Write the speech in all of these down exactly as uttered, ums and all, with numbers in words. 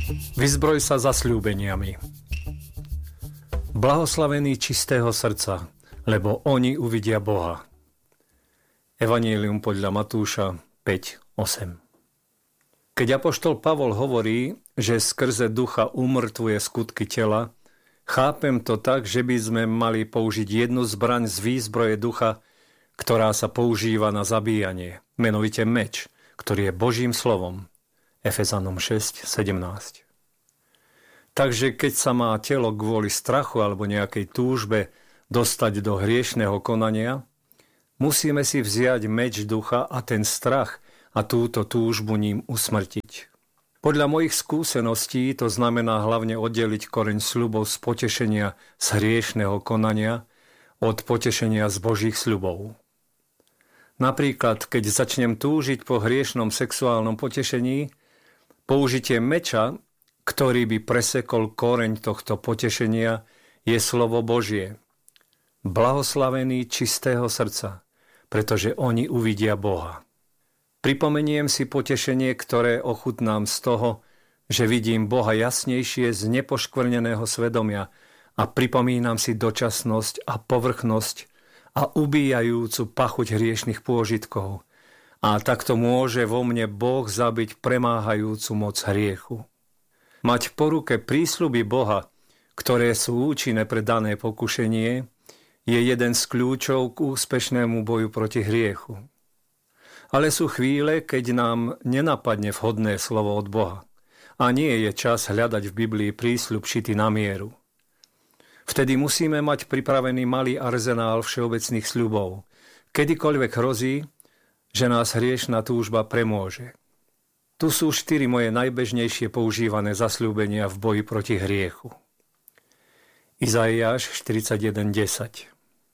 Vyzbroj sa zasľúbeniami. Blahoslavení čistého srdca, lebo oni uvidia Boha. Evanjelium podľa Matúša päť osem. Keď apoštol Pavol hovorí, že skrze ducha umrtvuje skutky tela, chápem to tak, že by sme mali použiť jednu zbraň z výzbroje ducha, ktorá sa používa na zabíjanie, menovite meč, ktorý je Božím slovom. Efezanom šesť sedemnásť. Takže keď sa má telo kvôli strachu alebo nejakej túžbe dostať do hriešného konania, musíme si vziať meč ducha a ten strach a túto túžbu ním usmrtiť. Podľa mojich skúseností to znamená hlavne oddeliť koreň sľubov z potešenia z hriešného konania od potešenia z Božích sľubov. Napríklad, keď začnem túžiť po hriešnom sexuálnom potešení, použitie meča, ktorý by presekol koreň tohto potešenia, je slovo Božie. Blahoslavení čistého srdca, pretože oni uvidia Boha. Pripomeniem si potešenie, ktoré ochutnám z toho, že vidím Boha jasnejšie z nepoškvrneného svedomia a pripomínam si dočasnosť a povrchnosť a ubíjajúcu pachuť hriešnych pôžitkov. A takto môže vo mne Boh zabiť premáhajúcu moc hriechu. Mať po ruke prísľuby Boha, ktoré sú účinné pre dané pokušenie, je jeden z kľúčov k úspešnému boju proti hriechu. Ale sú chvíle, keď nám nenapadne vhodné slovo od Boha a nie je čas hľadať v Biblii prísľub šitý na mieru. Vtedy musíme mať pripravený malý arzenál všeobecných sľubov, kedykoľvek hrozí, že nás hriešna túžba premôže. Tu sú štyri moje najbežnejšie používané zasľúbenia v boji proti hriechu. Izaiáš štyridsaťjeden desať.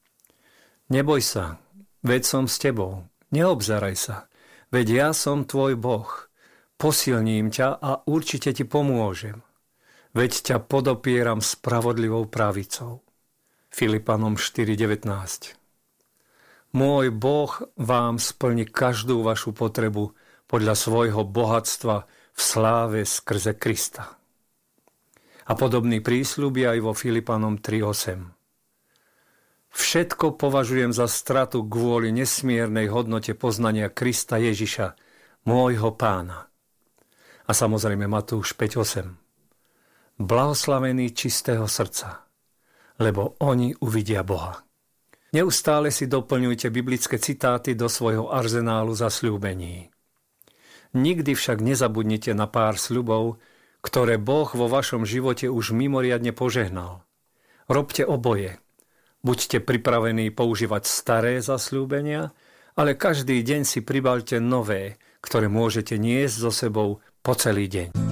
Neboj sa, veď som s tebou, neobzeraj sa, veď ja som tvoj Boh, posilním ťa a určite ti pomôžem, veď ťa podopieram spravodlivou pravicou. Filipanom štyri devätnásť. Môj Boh vám splní každú vašu potrebu podľa svojho bohatstva v sláve skrze Krista. A podobný prísľub je aj vo Filipanom tri osem. Všetko považujem za stratu kvôli nesmiernej hodnote poznania Krista Ježiša, môjho Pána. A samozrejme Matúš päť osem. Blahoslavení čistého srdca, lebo oni uvidia Boha. Neustále si doplňujte biblické citáty do svojho arzenálu zasľúbení. Nikdy však nezabudnite na pár sľubov, ktoré Boh vo vašom živote už mimoriadne požehnal. Robte oboje. Buďte pripravení používať staré zasľúbenia, ale každý deň si pribaľte nové, ktoré môžete niesť so sebou po celý deň.